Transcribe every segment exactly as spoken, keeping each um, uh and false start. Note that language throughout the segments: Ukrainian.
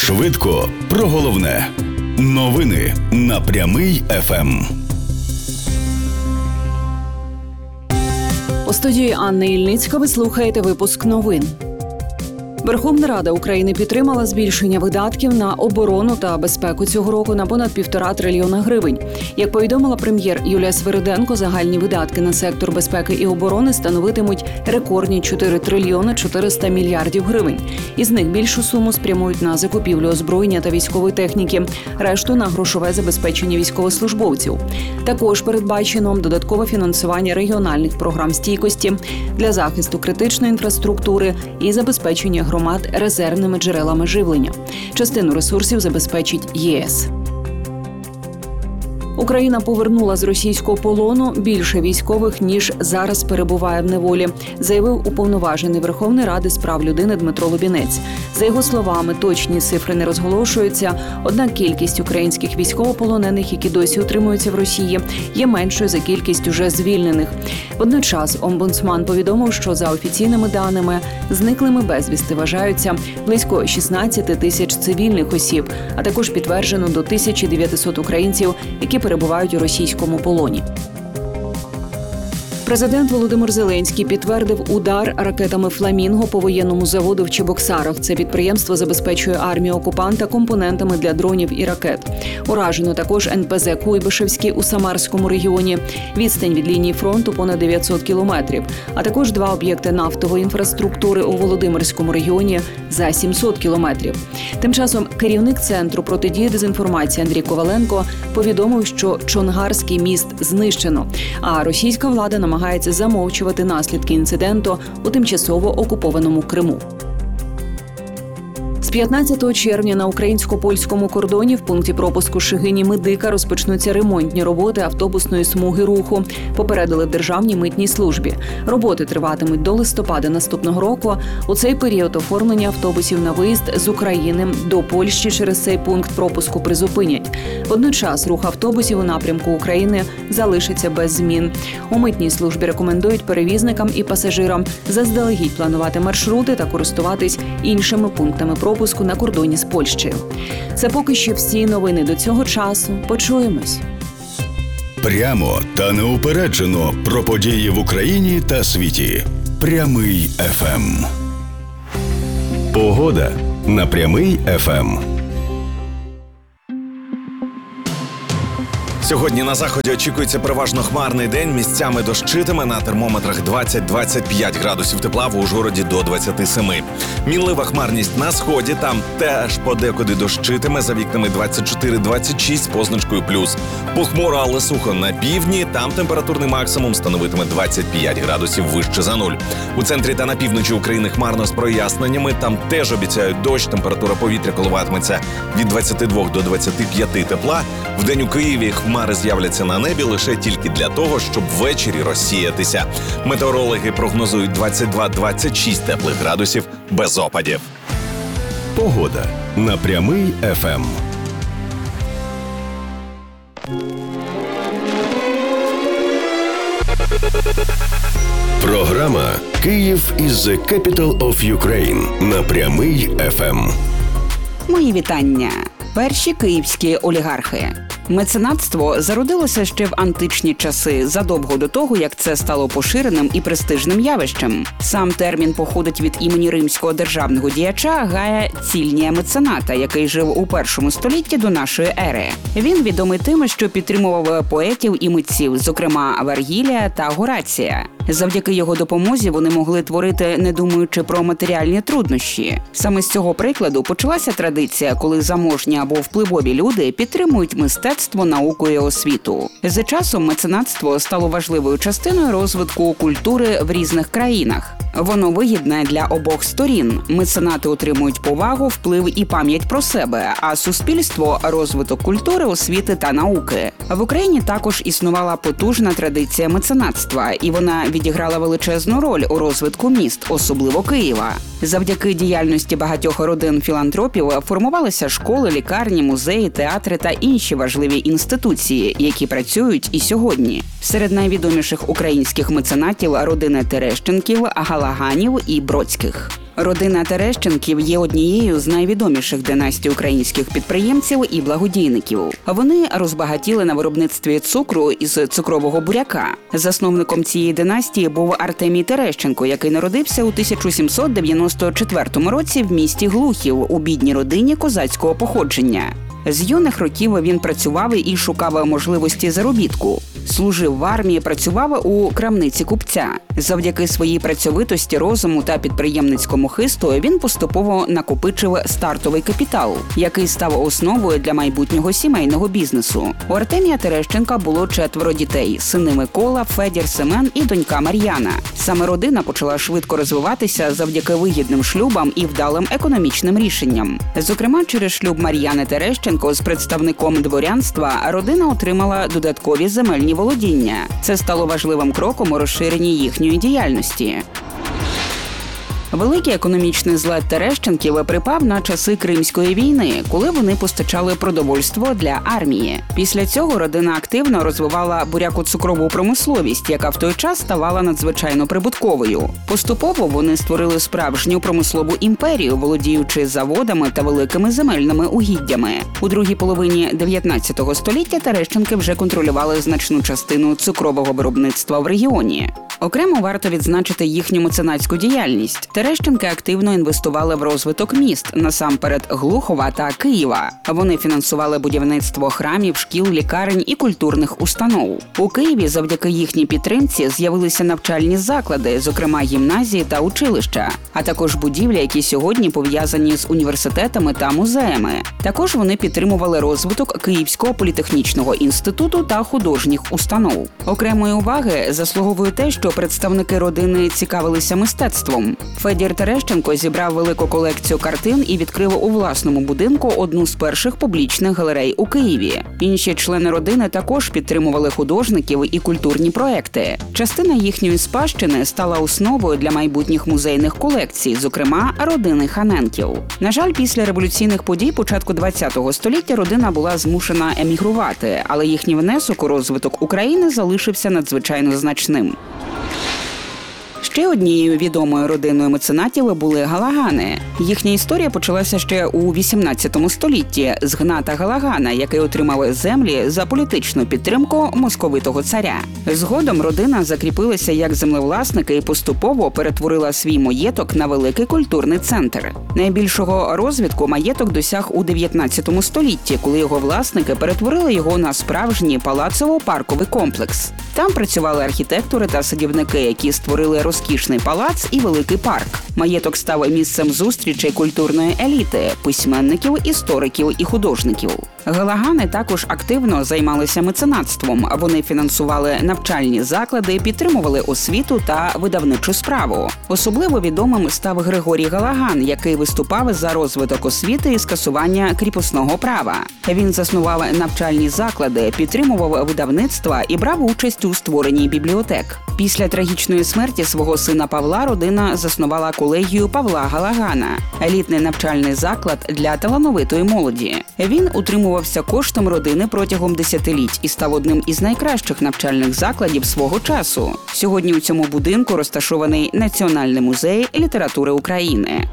Швидко про головне. Новини на Прямий еф ем. У студії Анна Ільницька ви слухаєте випуск новин. Верховна Рада України підтримала збільшення видатків на оборону та безпеку цього року на понад півтора трильйона гривень. Як повідомила прем'єр Юлія Свериденко, загальні видатки на сектор безпеки і оборони становитимуть рекордні чотири трильйони чотириста мільярдів гривень. Із них більшу суму спрямують на закупівлю озброєння та військової техніки, решту – на грошове забезпечення військовослужбовців. Також передбачено додаткове фінансування регіональних програм стійкості для захисту критичної інфраструктури і забезпечення громад резервними джерелами живлення. Частину ресурсів забезпечить ЄС. Україна повернула з російського полону більше військових, ніж зараз перебуває в неволі, заявив уповноважений Верховної Ради з прав людини Дмитро Лубінець. За його словами, точні цифри не розголошуються, однак кількість українських військовополонених, які досі утримуються в Росії, є меншою за кількість уже звільнених. Водночас омбудсман повідомив, що за офіційними даними зниклими безвісти вважаються близько шістнадцять тисяч цивільних осіб, а також підтверджено до тисячі дев'ятисот українців, які перебувають у російському полоні. Президент Володимир Зеленський підтвердив удар ракетами «Фламінго» по воєнному заводу в Чебоксарах. Це підприємство забезпечує армію окупанта компонентами для дронів і ракет. Уражено також ен пе зе «Куйбишевський» у Самарському регіоні. Відстань від лінії фронту понад дев'ятсот кілометрів. А також два об'єкти нафтової інфраструктури у Володимирському регіоні за сімсот кілометрів. Тим часом керівник Центру протидії дезінформації Андрій Коваленко повідомив, що Чонгарський міст знищено, а російська влада намагається намагається замовчувати наслідки інциденту у тимчасово окупованому Криму. З п'ятнадцятого червня на українсько-польському кордоні в пункті пропуску Шигині-Медика розпочнуться ремонтні роботи автобусної смуги руху, попередили в Державній митній службі. Роботи триватимуть до листопада наступного року. У цей період оформлення автобусів на виїзд з України до Польщі через цей пункт пропуску призупинять. Водночас рух автобусів у напрямку України залишиться без змін. У митній службі рекомендують перевізникам і пасажирам заздалегідь планувати маршрути та користуватись іншими пунктами пропуску на кордоні з Польщею. Це поки що всі новини до цього часу. Почуємось. Прямо та неупереджено про події в Україні та світі. Прямий еф ем. Погода на Прямий еф ем. Сьогодні на заході очікується переважно хмарний день, місцями дощитиме, на термометрах двадцять - двадцять п'ять градусів тепла, в Ужгороді до двадцяти семи. Мінлива хмарність на сході, там теж подекуди дощитиме, за вікнами двадцять чотири - двадцять шість з позначкою плюс. Похмуро, але сухо на півдні, там температурний максимум становитиме двадцять п'ять градусів вище за нуль. У центрі та на півночі України хмарно з проясненнями, там теж обіцяють дощ, температура повітря коливатиметься від двадцяти двох до двадцяти п'яти тепла. Вдень у Києві хмари з'являться на небі лише тільки для того, щоб ввечері розсіятися. Метеорологи прогнозують двадцять два - двадцять шість теплих градусів без опадів. Погода на Прямий еф ем. Програма «Київ is the capital of Ukraine» на Прямий еф ем. Мої вітання. Перші київські олігархи. Меценатство зародилося ще в античні часи, задовго до того, як це стало поширеним і престижним явищем. Сам термін походить від імені римського державного діяча Гая Цільнія Мецената, який жив у першому столітті до нашої ери. Він відомий тим, що підтримував поетів і митців, зокрема Вергілія та Горація. Завдяки його допомозі вони могли творити, не думаючи про матеріальні труднощі. Саме з цього прикладу почалася традиція, коли заможні або впливові люди підтримують мистецтво, науку і освіту. За часом меценатство стало важливою частиною розвитку культури в різних країнах. Воно вигідне для обох сторін. Меценати отримують повагу, вплив і пам'ять про себе, а суспільство – розвиток культури, освіти та науки. В Україні також існувала потужна традиція меценатства, і вона відіграла величезну роль у розвитку міст, особливо Києва. Завдяки діяльності багатьох родин філантропів формувалися школи, лікарні, музеї, театри та інші важливі інституції, які працюють і сьогодні. Серед найвідоміших українських меценатів – родини Терещенків, Галаганів і Бродських. Родина Терещенків є однією з найвідоміших династій українських підприємців і благодійників. Вони розбагатіли на виробництві цукру із цукрового буряка. Засновником цієї династії був Артемій Терещенко, який народився у тисяча сімсот дев'яносто четвертому році в місті Глухів у бідній родині козацького походження. З юних років він працював і шукав можливості заробітку. Служив в армії, працював у крамниці купця. Завдяки своїй працьовитості, розуму та підприємницькому хисту він поступово накопичив стартовий капітал, який став основою для майбутнього сімейного бізнесу. У Артемія Терещенка було четверо дітей – сини Микола, Федір, Семен і донька Мар'яна. Саме родина почала швидко розвиватися завдяки вигідним шлюбам і вдалим економічним рішенням. Зокрема, через шлюб Мар'яни Терещенко з представником дворянства родина отримала додаткові земельні володіння. Це стало важливим кроком у розширенні їхньої діяльності. Великий економічний злет Терещенків припав на часи Кримської війни, коли вони постачали продовольство для армії. Після цього родина активно розвивала буряко-цукрову промисловість, яка в той час ставала надзвичайно прибутковою. Поступово вони створили справжню промислову імперію, володіючи заводами та великими земельними угіддями. У другій половині дев'ятнадцятого століття Терещенки вже контролювали значну частину цукрового виробництва в регіоні. Окремо варто відзначити їхню меценатську діяльність. Терещенки активно інвестували в розвиток міст, насамперед Глухова та Києва. Вони фінансували будівництво храмів, шкіл, лікарень і культурних установ. У Києві завдяки їхній підтримці з'явилися навчальні заклади, зокрема гімназії та училища, а також будівлі, які сьогодні пов'язані з університетами та музеями. Також вони підтримували розвиток Київського політехнічного інституту та художніх установ. Окремої уваги заслуговує те, що представники родини цікавилися мистецтвом. Федір Терещенко зібрав велику колекцію картин і відкрив у власному будинку одну з перших публічних галерей у Києві. Інші члени родини також підтримували художників і культурні проекти. Частина їхньої спадщини стала основою для майбутніх музейних колекцій, зокрема родини Ханенків. На жаль, після революційних подій початку ХХ століття родина була змушена емігрувати, але їхній внесок у розвиток України залишився надзвичайно значним. Ще однією відомою родиною меценатів були Галагани. Їхня історія почалася ще у вісімнадцятому столітті з Гната Галагана, який отримав землі за політичну підтримку московитого царя. Згодом родина закріпилася як землевласники і поступово перетворила свій маєток на великий культурний центр. Найбільшого розвитку маєток досяг у дев'ятнадцятому столітті, коли його власники перетворили його на справжній палацово-парковий комплекс. Там працювали архітектори та садівники, які створили розкішний палац і великий парк. Маєток став місцем зустрічей культурної еліти – письменників, істориків і художників. Галагани також активно займалися меценатством. Вони фінансували навчальні заклади, підтримували освіту та видавничу справу. Особливо відомим став Григорій Галаган, який виступав за розвиток освіти і скасування кріпосного права. Він заснував навчальні заклади, підтримував видавництва і брав участь у створенні бібліотек. Після трагічної смерті свого сина Павла родина заснувала колегію Павла Галагана – елітний навчальний заклад для талановитої молоді. Він утримувався коштом родини протягом десятиліть і став одним із найкращих навчальних закладів свого часу. Сьогодні у цьому будинку розташований Національний музей літератури України.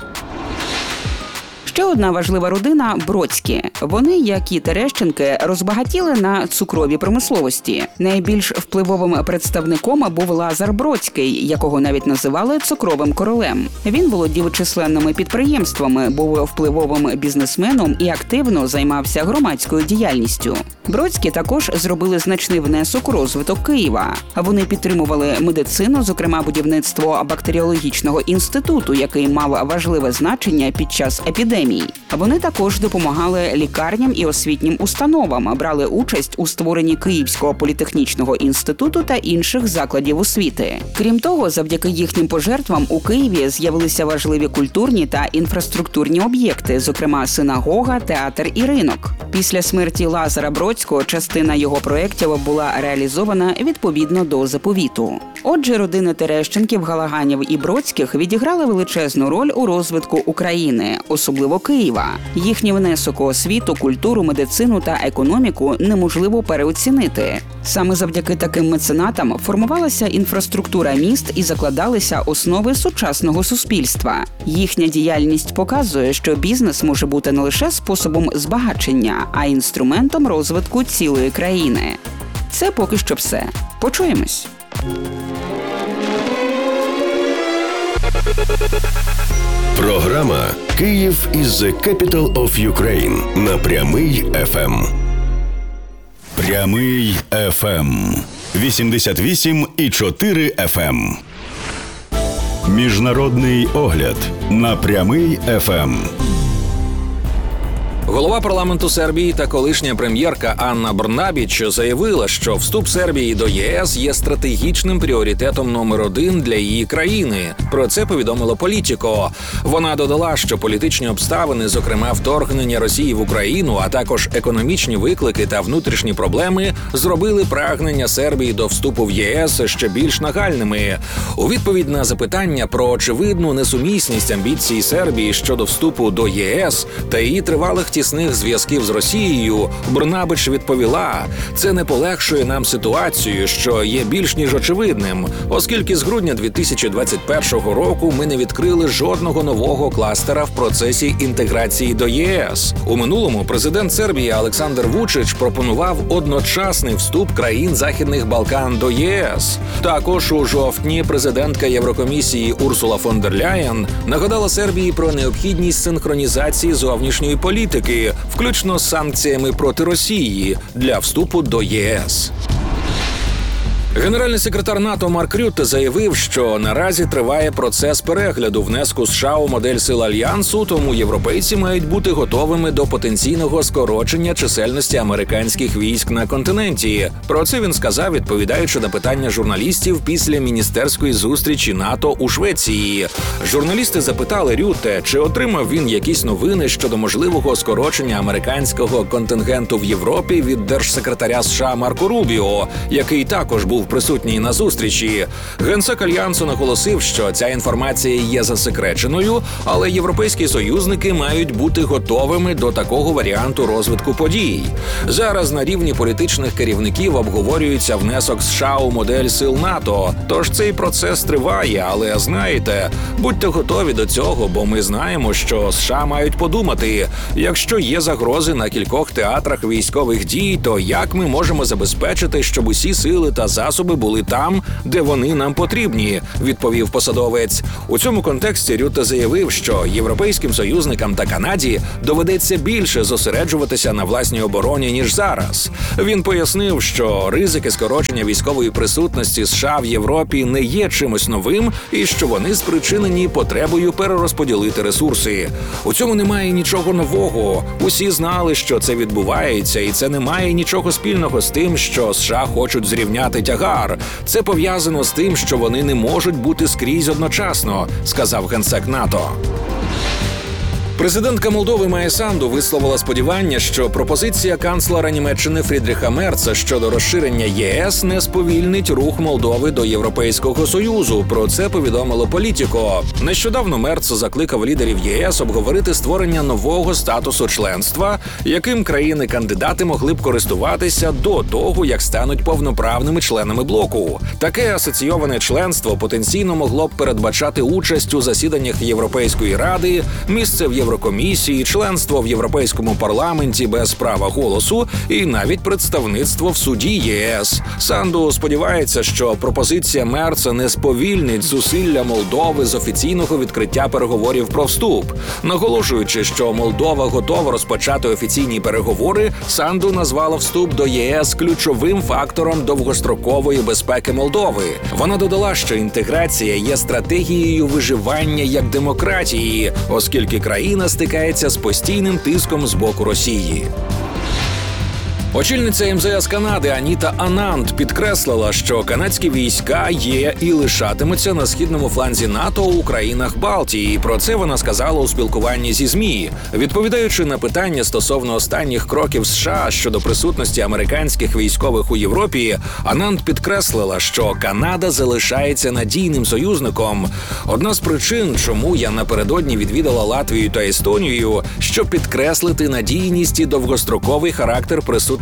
Ще одна важлива родина – Бродські. Вони, як і Терещенки, розбагатіли на цукровій промисловості. Найбільш впливовим представником був Лазар Бродський, якого навіть називали цукровим королем. Він володів численними підприємствами, був впливовим бізнесменом і активно займався громадською діяльністю. Бродські також зробили значний внесок у розвиток Києва. Вони підтримували медицину, зокрема будівництво бактеріологічного інституту, який мав важливе значення під час епідемії. Вони також допомагали лікарням і освітнім установам, брали участь у створенні Київського політехнічного інституту та інших закладів освіти. Крім того, завдяки їхнім пожертвам у Києві з'явилися важливі культурні та інфраструктурні об'єкти, зокрема синагога, театр і ринок. Після смерті Лазара Бродського частина його проєктів була реалізована відповідно до заповіту. Отже, родини Терещенків, Галаганів і Бродських відіграли величезну роль у розвитку України, особливо Києва. Їхній внесок у освіту, культуру, медицину та економіку неможливо переоцінити. Саме завдяки таким меценатам формувалася інфраструктура міст і закладалися основи сучасного суспільства. Їхня діяльність показує, що бізнес може бути не лише способом збагачення, а й інструментом розвитку цілої країни. Це поки що все. Почуємось. Програма «Київ is the capital of Ukraine» на Прямий еф ем. Прямий еф ем. вісімдесят вісім і чотири еф ем. Міжнародний огляд на Прямий еф ем. Голова парламенту Сербії та колишня прем'єрка Анна Брнабіч заявила, що вступ Сербії до ЄС є стратегічним пріоритетом номер один для її країни. Про це повідомило Політіко. Вона додала, що політичні обставини, зокрема вторгнення Росії в Україну, а також економічні виклики та внутрішні проблеми, зробили прагнення Сербії до вступу в ЄС ще більш нагальними. У відповідь на запитання про очевидну несумісність амбіцій Сербії щодо вступу до ЄС та її тривалих тісних зв'язків з Росією, Брнабіч відповіла: «Це не полегшує нам ситуацію, що є більш ніж очевидним, оскільки з грудня дві тисячі двадцять першого року ми не відкрили жодного нового кластера в процесі інтеграції до ЄС. У минулому президент Сербії Олександр Вучич пропонував одночасний вступ країн Західних Балкан до ЄС. Також у жовтні президентка Єврокомісії Урсула фон дер Ляєн нагадала Сербії про необхідність синхронізації зовнішньої політики, включно з санкціями проти Росії, для вступу до ЄС. Генеральний секретар НАТО Марк Рютте заявив, що наразі триває процес перегляду внеску США у модель сил Альянсу, тому європейці мають бути готовими до потенційного скорочення чисельності американських військ на континенті. Про це він сказав, відповідаючи на питання журналістів після міністерської зустрічі НАТО у Швеції. Журналісти запитали Рютте, чи отримав він якісь новини щодо можливого скорочення американського контингенту в Європі від держсекретаря США Марко Рубіо, який також був присутній на зустрічі. Генсек Альянсу наголосив, що ця інформація є засекреченою, але європейські союзники мають бути готовими до такого варіанту розвитку подій. Зараз на рівні політичних керівників обговорюється внесок США у модель сил НАТО, тож цей процес триває, але знаєте, будьте готові до цього, бо ми знаємо, що США мають подумати, якщо є загрози на кількох театрах військових дій, то як ми можемо забезпечити, щоб усі сили та засоби були там, де вони нам потрібні, відповів посадовець. У цьому контексті Рютте заявив, що європейським союзникам та Канаді доведеться більше зосереджуватися на власній обороні, ніж зараз. Він пояснив, що ризики скорочення військової присутності США в Європі не є чимось новим і що вони спричинені потребою перерозподілити ресурси. У цьому немає нічого нового. Усі знали, що це відбувається, і це не має нічого спільного з тим, що США хочуть зрівняти тягар. Це пов'язано з тим, що вони не можуть бути скрізь одночасно, сказав генсек НАТО. Президентка Молдови Майя Санду висловила сподівання, що пропозиція канцлера Німеччини Фрідріха Мерца щодо розширення ЄС не сповільнить рух Молдови до Європейського Союзу. Про це повідомило Політіко. Нещодавно Мерц закликав лідерів ЄС обговорити створення нового статусу членства, яким країни-кандидати могли б користуватися до того, як стануть повноправними членами блоку. Таке асоційоване членство потенційно могло б передбачати участь у засіданнях Європейської ради, місце в Єврокомісії, членство в Європейському парламенті без права голосу і навіть представництво в суді ЄС. Санду сподівається, що пропозиція Мерца не сповільнить зусилля Молдови з офіційного відкриття переговорів про вступ. Наголошуючи, що Молдова готова розпочати офіційні переговори, Санду назвала вступ до ЄС ключовим фактором довгострокової безпеки Молдови. Вона додала, що інтеграція є стратегією виживання як демократії, оскільки країна стикається з постійним тиском з боку Росії. Очільниця ем зе ес Канади Аніта Ананд підкреслила, що канадські війська є і лишатимуться на східному фланзі НАТО у країнах Балтії. Про це вона сказала у спілкуванні зі ЗМІ. Відповідаючи на питання стосовно останніх кроків США щодо присутності американських військових у Європі, Ананд підкреслила, що Канада залишається надійним союзником. Одна з причин, чому я напередодні відвідала Латвію та Естонію, щоб підкреслити надійність і довгостроковий характер присутності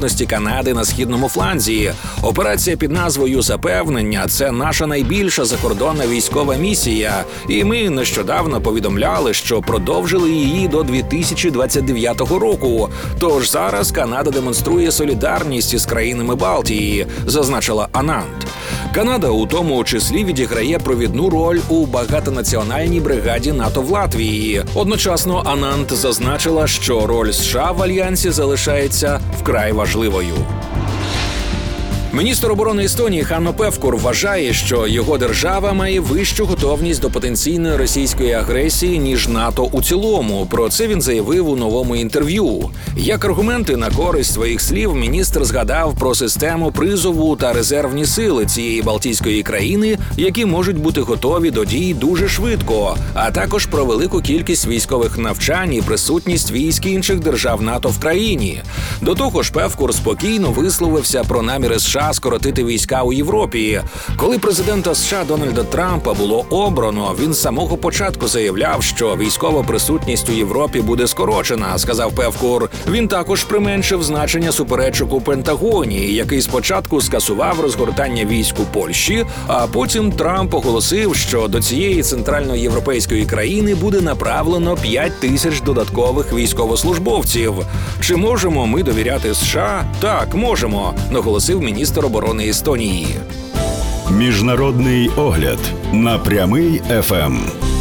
присутності Канади на східному фланзі. Операція під назвою «Запевнення» – це наша найбільша закордонна військова місія, і ми нещодавно повідомляли, що продовжили її до дві тисячі двадцять дев'ятого року. Тож зараз Канада демонструє солідарність із країнами Балтії, зазначила Ананд. Канада у тому числі відіграє провідну роль у багатонаціональній бригаді НАТО в Латвії. Одночасно Ананд зазначила, що роль США в альянсі залишається вкрай важливою. Міністр оборони Естонії Ханно Певкур вважає, що його держава має вищу готовність до потенційної російської агресії, ніж НАТО у цілому. Про це він заявив у новому інтерв'ю. Як аргументи на користь своїх слів, міністр згадав про систему призову та резервні сили цієї балтійської країни, які можуть бути готові до дій дуже швидко, а також про велику кількість військових навчань і присутність військ інших держав НАТО в країні. До того ж, Певкур спокійно висловився про наміри США скоротити війська у Європі. Коли президента США Дональда Трампа було обрано, він з самого початку заявляв, що військова присутність у Європі буде скорочена, сказав Певкур. Він також применшив значення суперечок у Пентагоні, який спочатку скасував розгортання військ у Польщі, а потім Трамп оголосив, що до цієї центральноєвропейської країни буде направлено п'ять тисяч додаткових військовослужбовців. Чи можемо ми довіряти США? Так, можемо, наголосив міністр оборони Естонії. Міжнародний огляд на Прямий еф ем.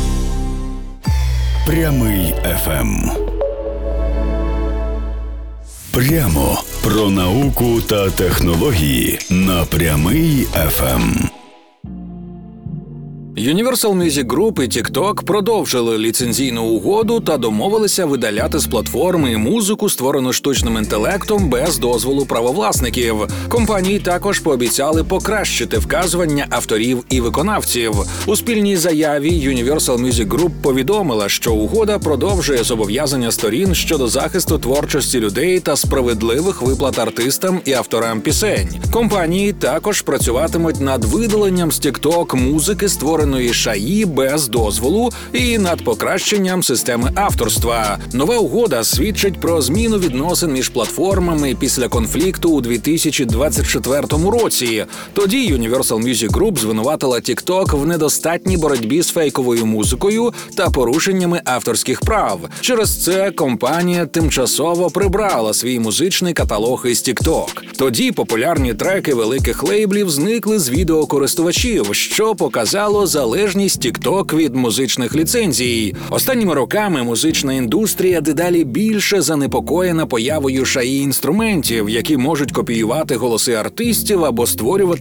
Прямий еф ем. Прямо про науку та технології на Прямий еф ем. Universal Music Group і TikTok продовжили ліцензійну угоду та домовилися видаляти з платформи музику, створену штучним інтелектом, без дозволу правовласників. Компанії також пообіцяли покращити вказування авторів і виконавців. У спільній заяві Universal Music Group повідомила, що угода продовжує зобов'язання сторін щодо захисту творчості людей та справедливих виплат артистам і авторам пісень. Компанії також працюватимуть над видаленням з TikTok музики, створеної шаї без дозволу, і над покращенням системи авторства. Нова угода свідчить про зміну відносин між платформами після конфлікту у дві тисячі двадцять четвертому році. Тоді Universal Music Group звинуватила TikTok в недостатній боротьбі з фейковою музикою та порушеннями авторських прав. Через це компанія тимчасово прибрала свій музичний каталог із TikTok. Тоді популярні треки великих лейблів зникли з відеокористувачів, що показало залежність TikTok від музичних ліцензій. Останніми роками музична індустрія дедалі більше занепокоєна появою шаї інструментів, які можуть копіювати голоси артистів або створювати